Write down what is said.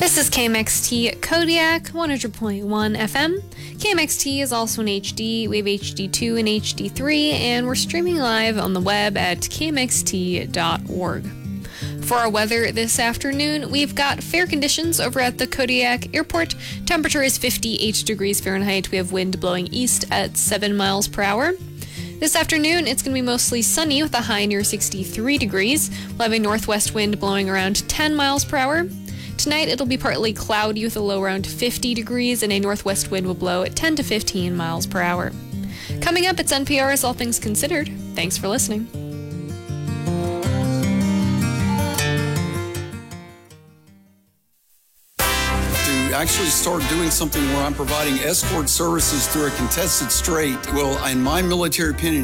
This is KMXT Kodiak 100.1 FM. KMXT is also in HD. We have HD2 and HD3, and we're streaming live on the web at kmxt.org. For our weather this afternoon, we've got fair conditions over at the Kodiak Airport. Temperature is 58 degrees Fahrenheit. We have wind blowing east at 7 miles per hour. This afternoon, it's going to be mostly sunny with a high near 63 degrees. We'll have a northwest wind blowing around 10 miles per hour. Tonight, it'll be partly cloudy with a low around 50 degrees, and a northwest wind will blow at 10 to 15 miles per hour. Coming up, it's NPR's All Things Considered. Thanks for listening. Actually start doing something where I'm providing escort services through a contested strait. Well, in my military opinion,